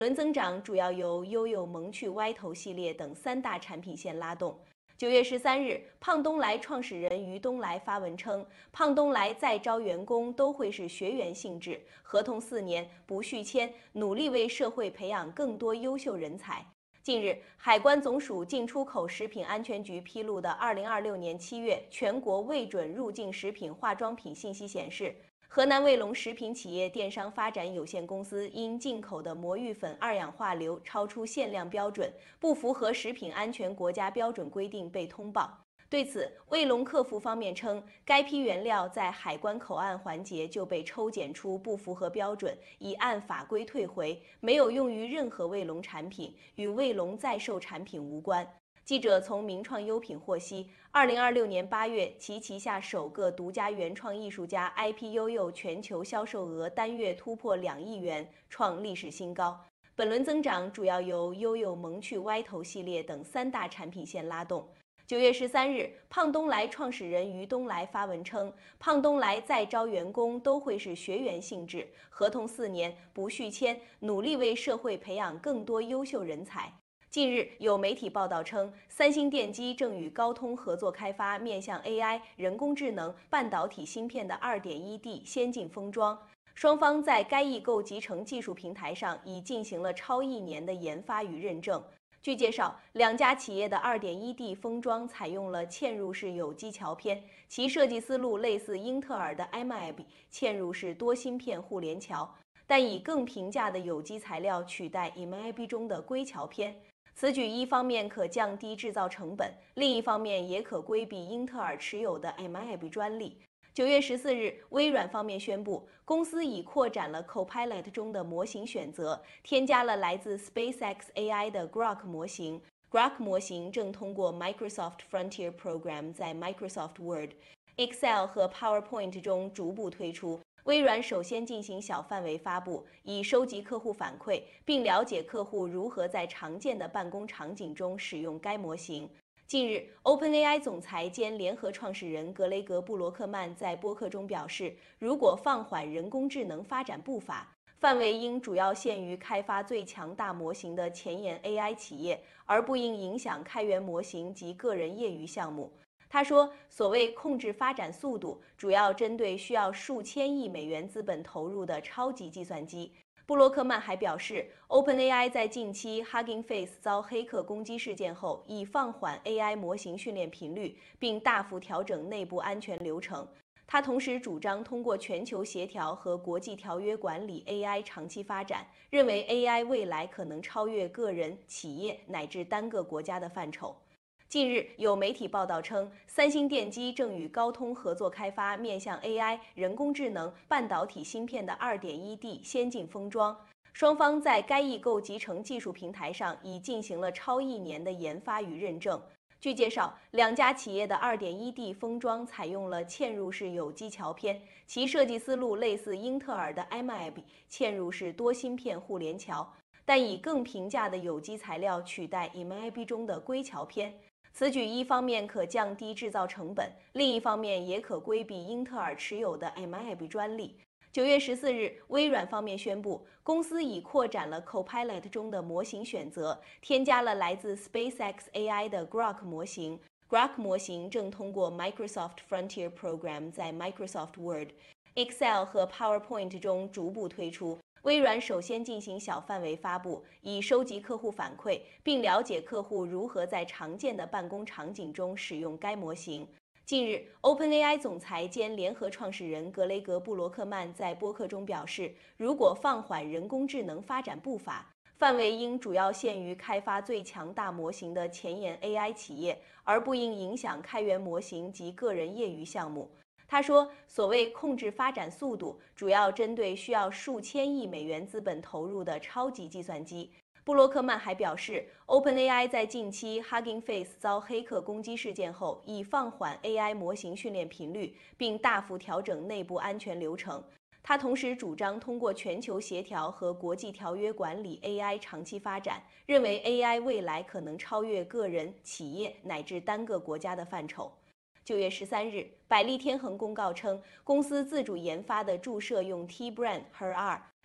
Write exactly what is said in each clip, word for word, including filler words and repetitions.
轮增长主要由悠悠萌趣 Y 头系列等三大产品线拉动。九月十三日，胖东来创始人于东来发文称，胖东来再招员工都会是学员性质，合同四年不续签，努力为社会培养更多优秀人才。近日，海关总署进出口食品安全局披露的二零二六年七月全国未准入境食品化妆品信息显示，河南卫龙食品企业电商发展有限公司因进口的魔芋粉二氧化硫超出限量标准，不符合食品安全国家标准规定被通报。对此，卫龙客服方面称，该批原料在海关口岸环节就被抽检出不符合标准，已按法规退回，没有用于任何卫龙产品，与卫龙在售产品无关。记者从名创优品获悉，二零二六年八月，其旗下首个独家原创艺术家 I P 悠悠全球销售额单月突破两亿元，创历史新高。本轮增长主要由悠悠萌趣 Y 头系列等三大产品线拉动。九月十三日，胖东来创始人于东来发文称，胖东来再招员工都会是学员性质，合同四年不续签，努力为社会培养更多优秀人才。近日，有媒体报道称，三星电机正与高通合作开发面向 A I、人工智能、半导体芯片的 二点一 D 先进封装。双方在该异构集成技术平台上已进行了超一年的研发与认证。据介绍，两家企业的 二点一 D 封装采用了嵌入式有机桥片，其设计思路类似英特尔的 M I B 嵌入式多芯片互联桥，但以更平价的有机材料取代 M I B 中的硅桥片。此举一方面可降低制造成本，另一方面也可规避英特尔持有的 M I B 专利。九月十四日，微软方面宣布，公司已扩展了 Copilot 中的模型选择，添加了来自 SpaceX A I 的 Grok 模型。Grok 模型正通过 Microsoft Frontier Program 在 Microsoft Word、Excel 和 PowerPoint 中逐步推出。微软首先进行小范围发布，以收集客户反馈，并了解客户如何在常见的办公场景中使用该模型。近日 ，OpenAI 总裁兼联合创始人格雷格·布罗克曼在播客中表示，如果放缓人工智能发展步伐，范围应主要限于开发最强大模型的前沿 A I 企业，而不应影响开源模型及个人业余项目。他说，所谓控制发展速度，主要针对需要数千亿美元资本投入的超级计算机。布洛克曼还表示 ，OpenAI 在近期 Hugging Face 遭黑客攻击事件后，已放缓 A I 模型训练频率，并大幅调整内部安全流程。他同时主张通过全球协调和国际条约管理 A I 长期发展，认为 A I 未来可能超越个人、企业乃至单个国家的范畴。近日，有媒体报道称，三星电机正与高通合作开发面向 A I、人工智能、半导体芯片的 二点一 D 先进封装。双方在该异构集成技术平台上已进行了超一年的研发与认证。据介绍，两家企业的 二点一 D 封装采用了嵌入式有机桥片，其设计思路类似英特尔的 M I B 嵌入式多芯片互联桥，但以更平价的有机材料取代 M I B 中的硅桥片。此举一方面可降低制造成本，另一方面也可规避英特尔持有的 M I B 专利。九月十四日，微软方面宣布，公司已扩展了 Copilot 中的模型选择，添加了来自 SpaceX A I 的 Grok 模型。Grok 模型正通过 Microsoft Frontier Program 在 Microsoft Word、Excel 和 PowerPoint 中逐步推出。微软首先进行小范围发布，以收集客户反馈，并了解客户如何在常见的办公场景中使用该模型。近日 ，OpenAI 总裁兼联合创始人格雷格·布罗克曼在播客中表示，如果放缓人工智能发展步伐，范围应主要限于开发最强大模型的前沿 A I 企业，而不应影响开源模型及个人业余项目。他说，所谓控制发展速度，主要针对需要数千亿美元资本投入的超级计算机。布洛克曼还表示 ，OpenAI 在近期 Hugging Face 遭黑客攻击事件后，已放缓 A I 模型训练频率，并大幅调整内部安全流程。他同时主张通过全球协调和国际条约管理 A I 长期发展，认为 A I 未来可能超越个人、企业乃至单个国家的范畴。九月十三日，百利天恒公告称，公司自主研发的注射用 T-Brain H E R 二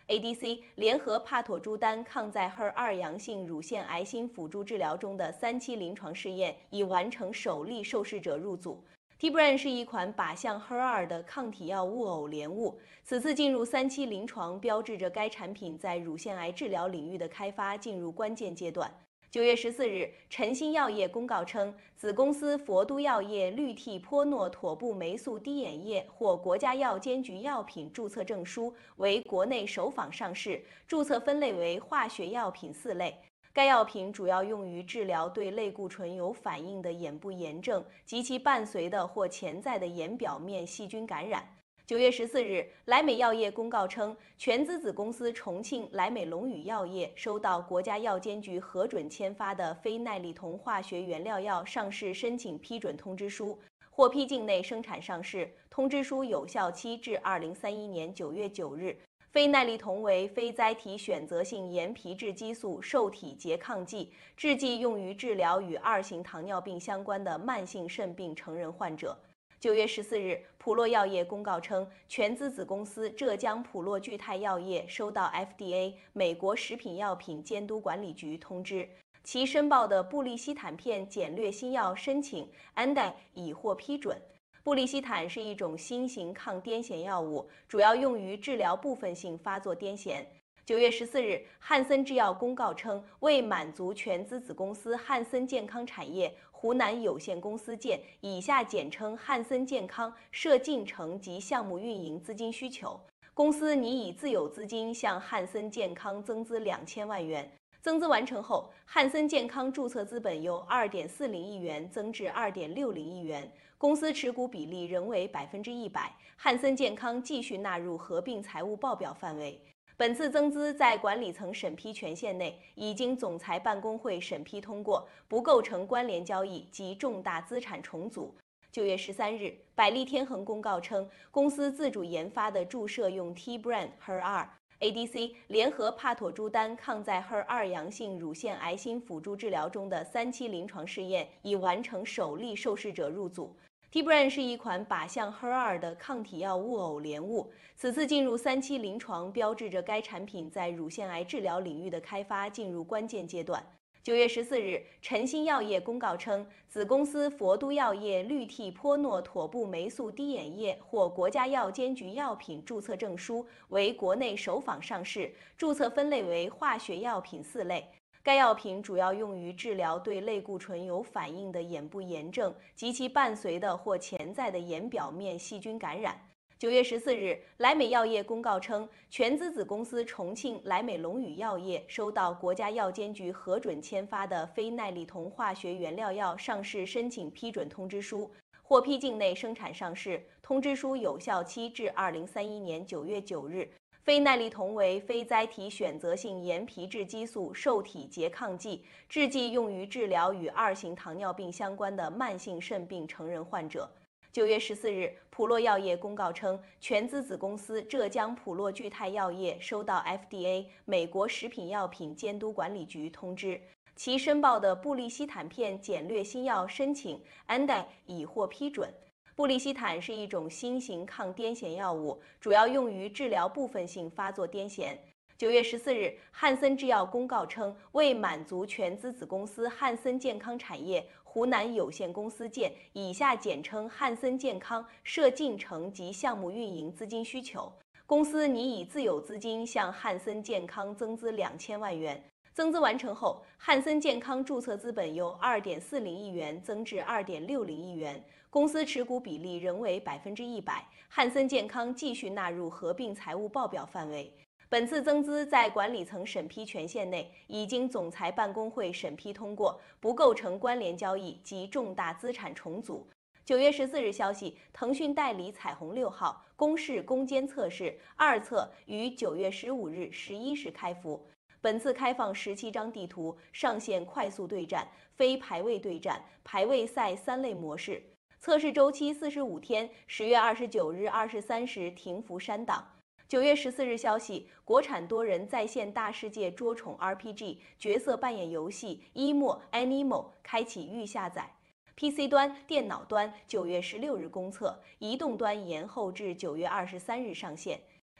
A D C 联合帕妥珠丹抗在 H E R 二阳性乳腺癌新辅助治疗中的三期临床试验已完成首例受试者入组。Tibran 是一款靶向 H E R 二的抗体药物偶联物，此次进入三期临床，标志着该产品在乳腺癌治疗领域的开发进入关键阶段。九月十四日，晨星药业公告称，子公司佛都药业氯替泼诺妥布霉素滴眼液获国家药监局药品注册证书，为国内首仿上市，注册分类为化学药品四类。该药品主要用于治疗对类固醇有反应的眼部炎症及其伴随的或潜在的眼表面细菌感染。九月十四日，莱美药业公告称，全资子公司重庆莱美龙宇药业收到国家药监局核准签发的非奈利酮化学原料药上市申请批准通知书，获批境内生产上市。通知书有效期至二零三一年九月九日。非奈利酮为非甾体选择性盐皮质激素受体拮抗剂，制剂用于治疗与二型糖尿病相关的慢性肾病成人患者。九月十四日，普洛药业公告称，全资子公司浙江普洛聚泰药业收到 F D A 美国食品药品监督管理局通知，其申报的布利西坦片简略新药申请 A N D A 已获批准。布利西坦是一种新型抗癫痫药物，主要用于治疗部分性发作癫痫。九月十四日，汉森制药公告称，为满足全资子公司汉森健康产业湖南有限公司建（以下简称汉森健康）设进程及项目运营资金需求，公司拟以自有资金向汉森健康增资两千万元。增资完成后，汉森健康注册资本由二点四零亿元增至二点六零亿元，公司持股比例仍为百分之一百，汉森健康继续纳入合并财务报表范围。本次增资在管理层审批权限内，已经总裁办公会审批通过，不构成关联交易及重大资产重组。九月十三日，百利天恒公告称，公司自主研发的注射用 Tibran H E R 二 A D C 联合帕妥珠丹抗在 H E R 二阳性乳腺癌新辅助治疗中的三期临床试验已完成首例受试者入组。Tibran 是一款靶向 H E R 二的抗体药物偶联物，此次进入三期临床，标志着该产品在乳腺癌治疗领域的开发进入关键阶段。九月十四日，晨星药业公告称，子公司佛都药业氯替泼诺妥布霉素滴眼液获国家药监局药品注册证书，为国内首仿上市，注册分类为化学药品四类。该药品主要用于治疗对类固醇有反应的眼部炎症及其伴随的或潜在的眼表面细菌感染。九月十四日，莱美药业公告称，全资子公司重庆莱美龙宇药业收到国家药监局核准签发的非奈利酮化学原料药上市申请批准通知书，获批境内生产上市。通知书有效期至二零三一年九月九日。非奈利酮为非甾体选择性盐皮质激素受体拮抗剂，制剂用于治疗与二型糖尿病相关的慢性肾病成人患者。九月十四日，普洛药业公告称，全资子公司浙江普洛聚泰药业收到 F D A 美国食品药品监督管理局通知，其申报的布利西坦片简略新药申请 A N D A 已获批准。布利西坦是一种新型抗癫痫药物，主要用于治疗部分性发作癫痫。九月十四日，汉森制药公告称，为满足全资子公司汉森健康产业湖南有限公司建（以下简称汉森健康）设进程及项目运营资金需求，公司拟以自有资金向汉森健康增资两千万元。增资完成后，汉森健康注册资本由二点四零亿元增至二点六零亿元，公司持股比例仍为百分之一百，汉森健康继续纳入合并财务报表范围。本次增资在管理层审批权限内，已经总裁办公会审批通过，不构成关联交易及重大资产重组。九月十四日消息，腾讯代理彩虹六号公示攻坚测试二测于九月十五日十一时开服。本次开放十七张地图，上线快速对战、非排位对战、排位赛三类模式。测试周期四十五天，十月二十九日二十三时停服删档。九月十四日消息，国产多人在线大世界捉宠 R P G 角色扮演游戏《Emo Animo》开启预下载。P C 端、电脑端九月十六日公测，移动端延后至九月二十三日上线。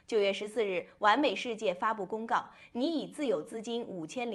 九月十四日，完美世界发布公告，拟以自有资金五千零